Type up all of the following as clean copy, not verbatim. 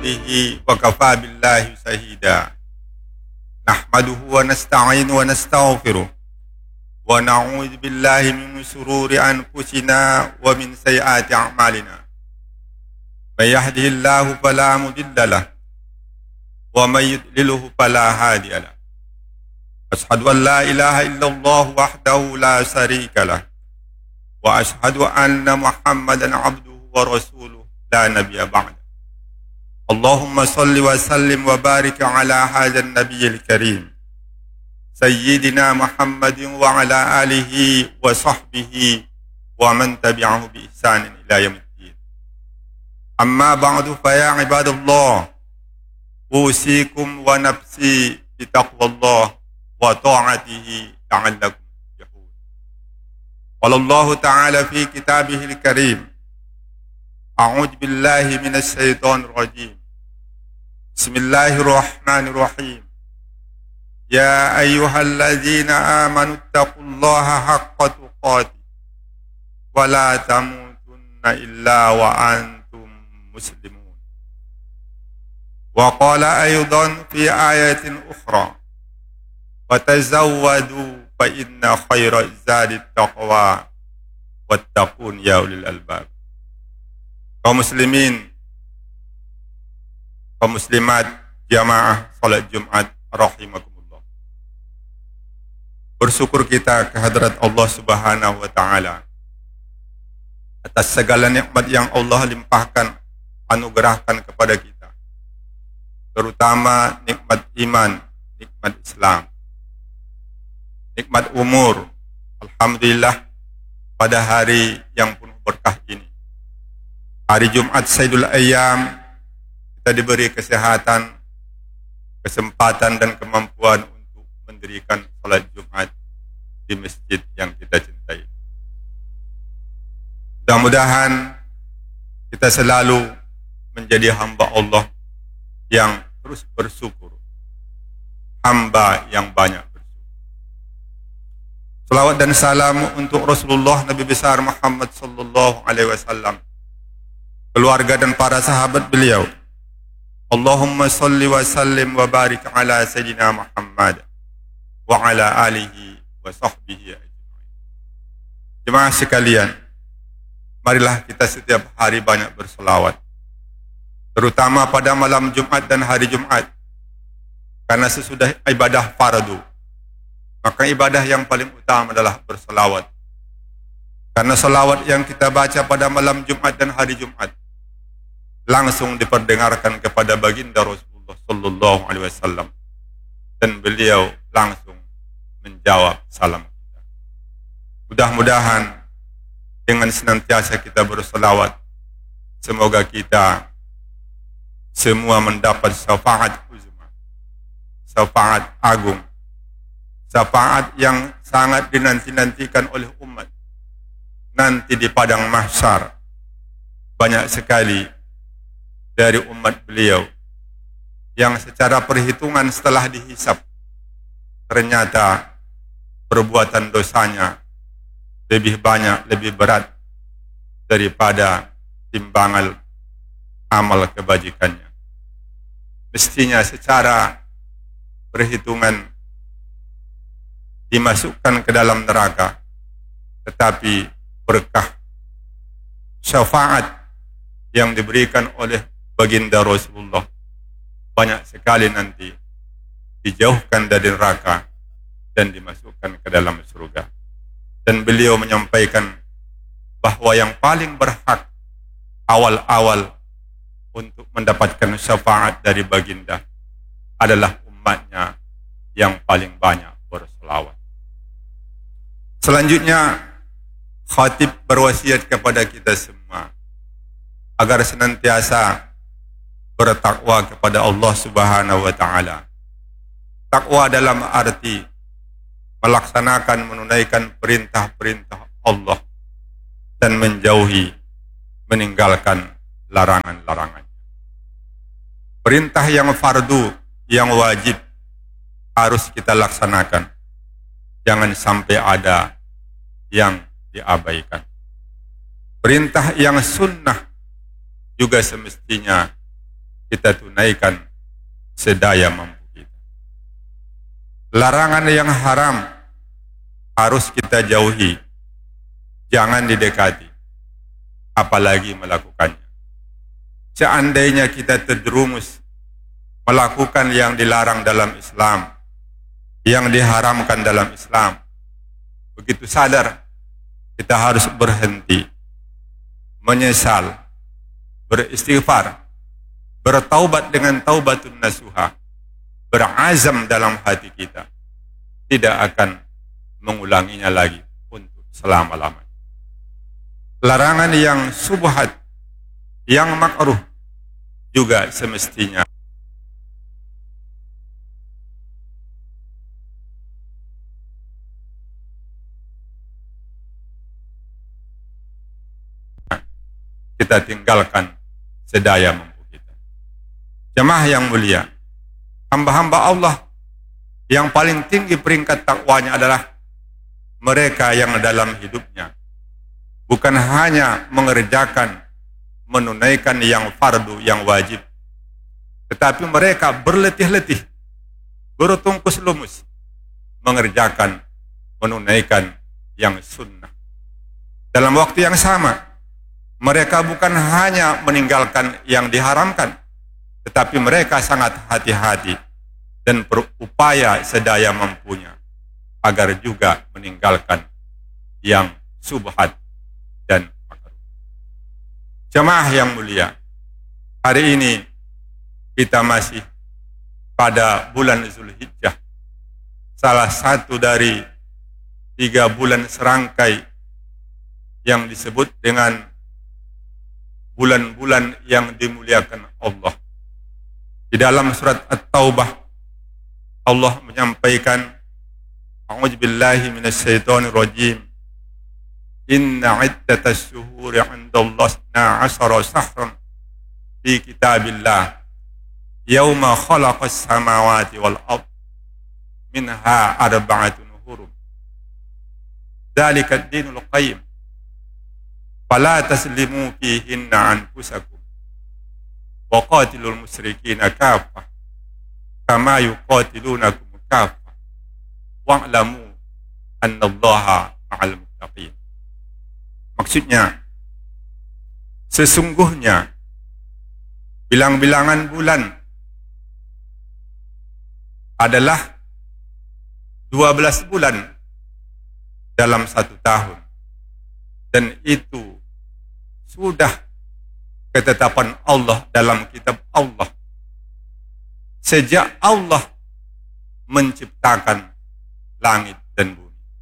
rasulihi wa kafa billahi shahida. Nahmaduhu wa nasta'inu wa nastaghfiruh wa na'udzu billahi min shururi anfusina wa min sayyiati a'malina. May yahdihillahu fala mudilla lahu wa may yudlilhu fala hadiya lahu. Ashhadu an la ilaha illallah wahdahu la syarika lahu wa ashhadu anna Muhammadan abduhu wa rasuluh la nabiyya ba'da. Allahumma salli wa sallim wa barik ala hadzal nabiyil karim sayyidina Muhammadin wa ala alihi wa sahbihi wa man tabi'ahu bi ihsanin ila yaumiddin. Amma ba'du fa ya ibadallah, usikum wa nafsi bi taqwallah wa ta'atihi la'allakum tuflihun. Qala Allah ta'ala fi kitabihil karim, a'udzu billahi minasy syaithanir rajim. Bismillahirrahmanirrahim. Ya ayyuhalladzina amanu taqullaha haqqa tuqatih wa la tamutunna illa wa antum muslimun. Wa qala aydan fi ayatin ukhra, wa tazawwadu fa inna khayra zadit taqwa wattaqun ya ulil albab. Kaum muslimin, kaum muslimat, jamaah salat Jumat rahimakumullah. Bersyukur kita kehadrat Allah Subhanahu wa taala atas segala nikmat yang Allah limpahkan, anugerahkan kepada kita, terutama nikmat iman, nikmat Islam, nikmat umur. Alhamdulillah, pada hari yang penuh berkah ini, hari Jumat Sayyidul Ayyam, kita diberi kesehatan, kesempatan dan kemampuan untuk mendirikan salat Jumat di masjid yang kita cintai. Mudah-mudahan kita selalu menjadi hamba Allah yang terus bersyukur, hamba yang banyak bersyukur. Salawat dan salam untuk Rasulullah Nabi besar Muhammad sallallahu alaihi wasallam, keluarga dan para sahabat beliau. Allahumma salli wa sallim wa barik ala sayyidina Muhammad wa ala alihi wa sahbihi ajma'in. Jemaah sekalian, marilah kita setiap hari banyak berselawat, terutama pada malam Jumat dan hari Jumat, karena sesudah ibadah fardu, maka ibadah yang paling utama adalah berselawat. Karena selawat yang kita baca pada malam Jumat dan hari Jumat langsung diperdengarkan kepada baginda Rasulullah sallallahu alaihi wasallam, dan beliau langsung menjawab salam kita. Mudah-mudahan dengan senantiasa kita berselawat, semoga kita semua mendapat syafaat uzma, syafaat agung, syafaat yang sangat dinanti-nantikan oleh umat nanti di padang mahsyar. Banyak sekali dari umat beliau yang secara perhitungan setelah dihisap, ternyata perbuatan dosanya lebih banyak, lebih berat daripada timbangan amal kebajikannya. Mestinya secara perhitungan dimasukkan ke dalam neraka, tetapi berkah syafaat yang diberikan oleh baginda Rasulullah banyak sekali nanti dijauhkan dari neraka dan dimasukkan ke dalam surga. Dan beliau menyampaikan bahwa yang paling berhak awal-awal untuk mendapatkan syafaat dari baginda adalah umatnya yang paling banyak berselawat. Selanjutnya, khatib berwasiat kepada kita semua agar senantiasa bertakwa kepada Allah Subhanahu wa taala. Takwa dalam arti melaksanakan, menunaikan perintah-perintah Allah dan menjauhi, meninggalkan larangan-larangan. Perintah yang fardu, yang wajib harus kita laksanakan. Jangan sampai ada yang diabaikan. Perintah yang sunnah juga semestinya kita tunaikan sedaya mampu kita. Larangan yang haram harus kita jauhi, jangan didekati, apalagi melakukannya. Seandainya kita terjerumus melakukan yang dilarang dalam Islam, yang diharamkan dalam Islam, begitu sadar kita harus berhenti, menyesal, beristighfar, bertaubat dengan taubatun nasuha, berazam dalam hati kita, tidak akan mengulanginya lagi untuk selama-lamanya. Larangan yang subhat, yang makruh juga semestinya kita tinggalkan sedaya mampu kita. Jemaah yang mulia, hamba-hamba Allah yang paling tinggi peringkat takwanya adalah mereka yang dalam hidupnya bukan hanya mengerjakan, menunaikan yang fardu, yang wajib, tetapi mereka berletih-letih, bertungkus lumus mengerjakan, menunaikan yang sunnah. Dalam waktu yang sama, mereka bukan hanya meninggalkan yang diharamkan, tetapi mereka sangat hati-hati dan berupaya sedaya mampunya agar juga meninggalkan yang subhat dan makruh. Jemaah yang mulia, hari ini kita masih pada bulan Zulhijjah, salah satu dari 3 bulan serangkai yang disebut dengan bulan-bulan yang dimuliakan Allah. Di dalam surat At-Taubah, Allah menyampaikan, A'udzubillahi minasyaitonir rajim. Inna iddatas syuhuri 'indallahi 12 syahran fi kitabillah yauma khalaqas samawati wal ard minha arba'atun hurum. Dzalika ad-dinul qayyim. Fala taslimu fihinna anfusakum wa qatilul musyrikina kaffah kama yuqatilunakum kaffah wa'lamu annallaha ma'al muttaqin. Maksudnya, sesungguhnya bilang-bilangan bulan adalah 12 bulan dalam 1 tahun, dan itu sudah ketetapan Allah dalam kitab Allah sejak Allah menciptakan langit dan bumi.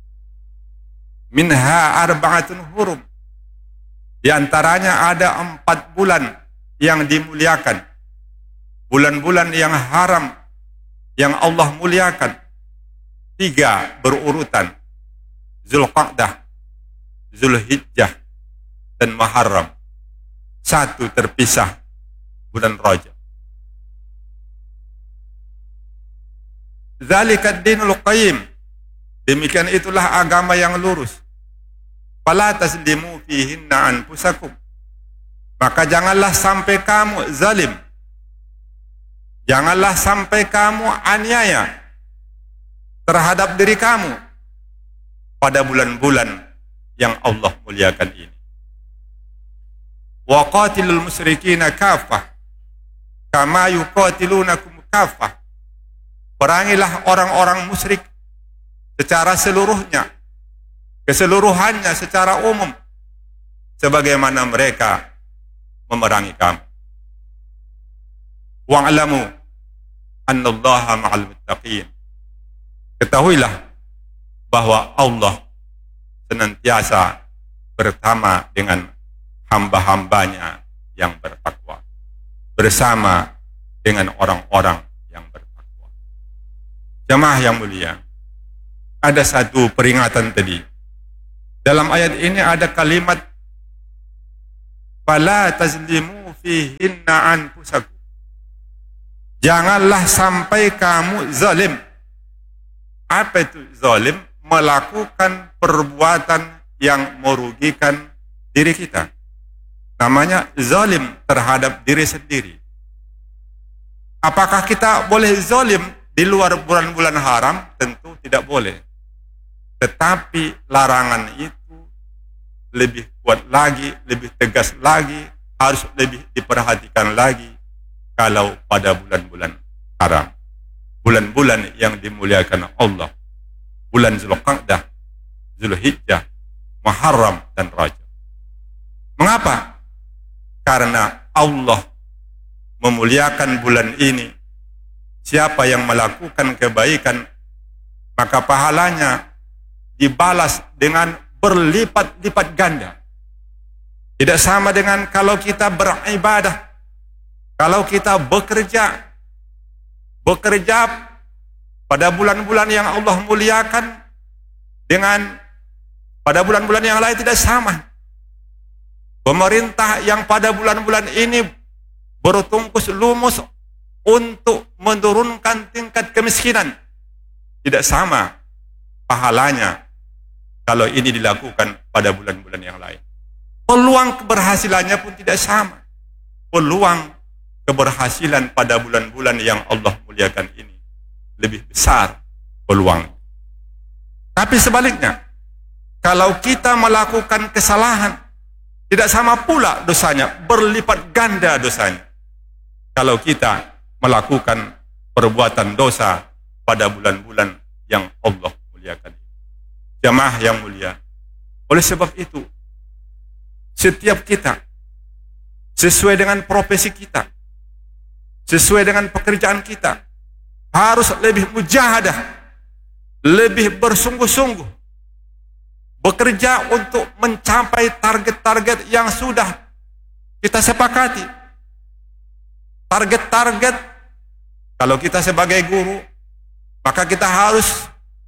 Minha arba'atun hurum, di antaranya ada 4 bulan yang dimuliakan, bulan-bulan yang haram yang Allah muliakan. 3 berurutan, Zulqa'dah, Zulhijjah, dan Muharram. 1 terpisah, bulan Rajab. Dzalika ad-dinul qayyim, demikian itulah agama yang lurus. Fala taslimu fihinna anfusakum, maka janganlah sampai kamu zalim, janganlah sampai kamu aniaya terhadap diri kamu pada bulan-bulan yang Allah muliakan ini. Wa qatilul musyrikina kaffah kama yuqatilunakum kaffah. Perangilah orang-orang musyrik secara seluruhnya, keseluruhannya secara umum, sebagaimana mereka memerangi kamu. Wa'lamu annallaha ma'al muttaqin. Ketahuilah bahwa Allah senantiasa bersama dengan hamba-hambanya yang bertakwa, bersama dengan orang-orang yang bertakwa. Jemaah yang mulia, ada satu peringatan tadi. Dalam ayat ini ada kalimat fala tazlimu fihinna anfusakum. Janganlah sampai kamu zalim. Apa itu zalim? Melakukan perbuatan yang merugikan diri kita. Namanya zalim terhadap diri sendiri. Apakah kita boleh zalim di luar bulan-bulan haram? Tentu tidak boleh. Tetapi larangan itu lebih kuat lagi, lebih tegas lagi, harus lebih diperhatikan lagi kalau pada bulan-bulan haram. Bulan-bulan yang dimuliakan Allah. Bulan Zulqa'dah, Zulhijjah, Muharram, dan Rajab. Mengapa? Karena Allah memuliakan bulan ini. Siapa yang melakukan kebaikan, maka pahalanya dibalas dengan berlipat-lipat ganda. Tidak sama dengan kalau kita beribadah, kalau kita bekerja pada bulan-bulan yang Allah muliakan dengan pada bulan-bulan yang lain tidak sama. Pemerintah yang pada bulan-bulan ini bertungkus lumus untuk menurunkan tingkat kemiskinan tidak sama pahalanya kalau ini dilakukan pada bulan-bulan yang lain. Peluang keberhasilannya pun tidak sama. Peluang keberhasilan pada bulan-bulan yang Allah muliakan ini lebih besar peluang. Tapi sebaliknya, kalau kita melakukan kesalahan, tidak sama pula dosanya, berlipat ganda dosanya. Kalau kita melakukan perbuatan dosa pada bulan-bulan yang Allah muliakan. Jamaah yang mulia, oleh sebab itu, setiap kita, sesuai dengan profesi kita, sesuai dengan pekerjaan kita, harus lebih mujahadah, lebih bersungguh-sungguh, bekerja untuk mencapai target-target yang sudah kita sepakati. Target-target, kalau kita sebagai guru, maka kita harus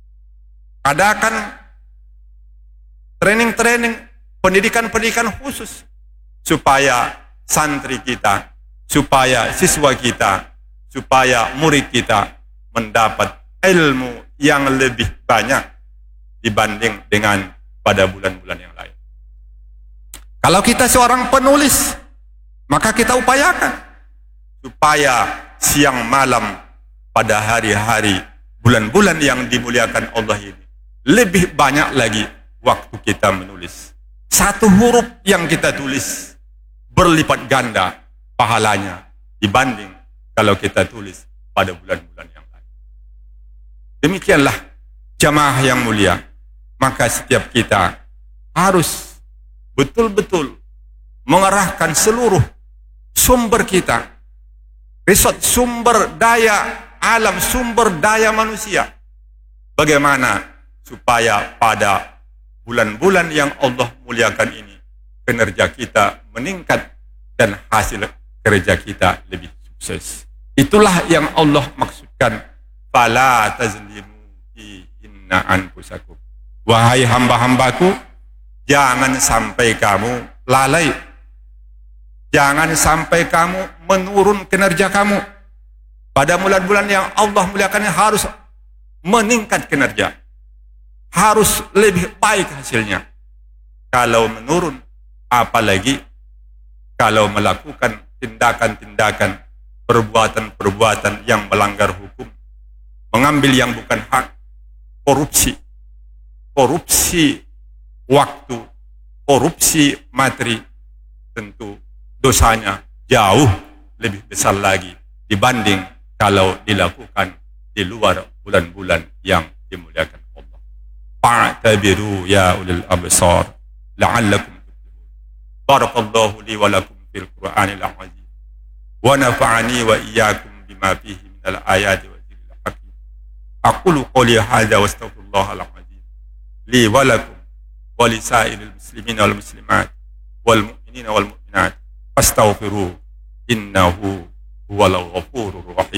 adakan training-training, pendidikan-pendidikan khusus, supaya santri kita, supaya siswa kita, supaya murid kita mendapat ilmu yang lebih banyak dibanding dengan pada bulan-bulan yang lain. Kalau kita seorang penulis, maka kita upayakan supaya siang malam pada hari-hari bulan-bulan yang dimuliakan Allah ini lebih banyak lagi waktu kita menulis. Satu huruf yang kita tulis berlipat ganda pahalanya dibanding kalau kita tulis pada bulan-bulan yang lain. Demikianlah jamaah yang mulia, maka setiap kita harus betul-betul mengerahkan seluruh sumber kita, resort sumber daya alam, sumber daya manusia, bagaimana supaya pada bulan-bulan yang Allah muliakan ini kinerja kita meningkat dan hasil kerja kita lebih sukses. Itulah yang Allah maksudkan, fala tazlimu inna anfusakum. Wahai hamba-hambaku, jangan sampai kamu lalai, jangan sampai kamu menurun kinerja kamu. Pada bulan-bulan yang Allah muliakan harus meningkat kinerja, harus lebih baik hasilnya. Kalau menurun, apalagi kalau melakukan tindakan-tindakan, perbuatan-perbuatan yang melanggar hukum, mengambil yang bukan hak, korupsi waktu, korupsi materi, tentu dosanya jauh lebih besar lagi dibanding kalau dilakukan di luar bulan-bulan yang dimuliakan Allah. Fa'tabiru ya ulil absar la'allakum tuflihun. Barakallahu li wa lakum fil Qur'anil azim wa nafa'ani wa iyyakum bima fihi minal ayati wa dhikril hakim. Aqulu qawli hadza wa astaghfirullahal azim li wa lakum wa li sa'iril muslimin wal muslimat wal mu'minina wal mu'minat fastaghfiruhu innahu huwal ghafurur rahim.